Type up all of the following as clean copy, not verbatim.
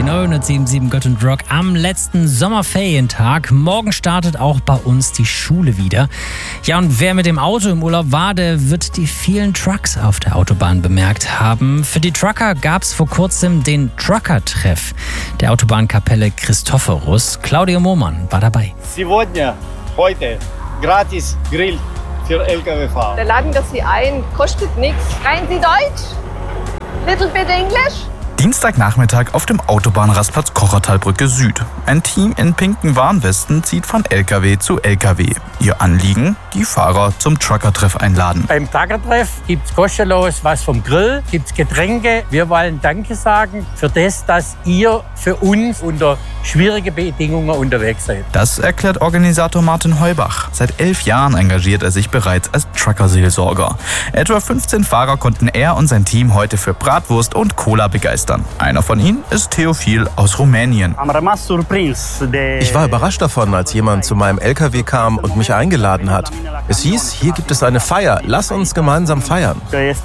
907 Gott und Rock am letzten Sommerferientag. Morgen startet auch bei uns die Schule wieder. Ja, und wer mit dem Auto im Urlaub war, der wird die vielen Trucks auf der Autobahn bemerkt haben. Für die Trucker gab es vor kurzem den Trucker-Treff der Autobahnkapelle Christophorus. Claudio Mohmann war dabei. Heute, gratis Grill für Lkw-Fahrer. Da laden wir Sie ein, kostet nichts. Rein Sie Deutsch? Little bit English? Dienstagnachmittag auf dem Autobahnrastplatz Kochertalbrücke Süd. Ein Team in pinken Warnwesten zieht von LKW zu LKW. Ihr Anliegen? Die Fahrer zum Trucker-Treff einladen. Beim Trucker-Treff gibt es kostenlos was vom Grill, gibt es Getränke. Wir wollen Danke sagen für das, dass ihr für uns unter schwierigen Bedingungen unterwegs seid. Das erklärt Organisator Martin Heubach. Seit 11 Jahren engagiert er sich bereits als Trucker-Seelsorger. Etwa 15 Fahrer konnten er und sein Team heute für Bratwurst und Cola begeistern. Einer von ihnen ist Theophil aus Rumänien. Ich war überrascht davon, als jemand zu meinem LKW kam und mich eingeladen hat. Es hieß, hier gibt es eine Feier, lass uns gemeinsam feiern. Seit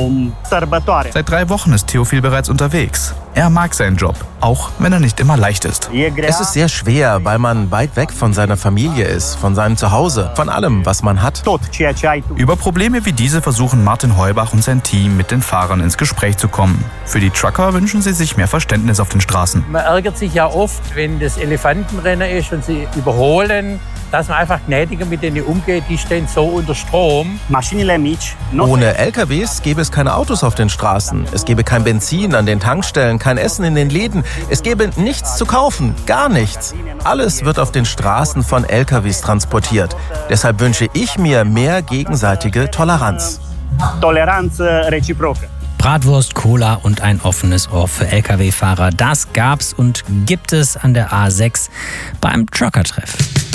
3 Wochen ist Theophil bereits unterwegs. Er mag seinen Job, auch wenn er nicht immer leicht ist. Es ist sehr schwer, weil man weit weg von seiner Familie ist, von seinem Zuhause, von allem, was man hat. Über Probleme wie diese versuchen Martin Heubach und sein Team mit den Fahrern ins Gespräch zu kommen. Für die Trucker wünschen sie sich mehr Verständnis auf den Straßen. Man ärgert sich ja oft, wenn das Elefantenrennen ist und sie überholen, dass man einfach gnädiger mit denen umgeht, die stehen so unter Strom. Ohne LKWs gäbe es keine Autos auf den Straßen. Es gäbe kein Benzin an den Tankstellen, kein Essen in den Läden. Es gäbe nichts zu kaufen, gar nichts. Alles wird auf den Straßen von LKWs transportiert. Deshalb wünsche ich mir mehr gegenseitige Toleranz. Bratwurst, Cola und ein offenes Ohr für Lkw-Fahrer. Das gab's und gibt es an der A6 beim Trucker-Treff.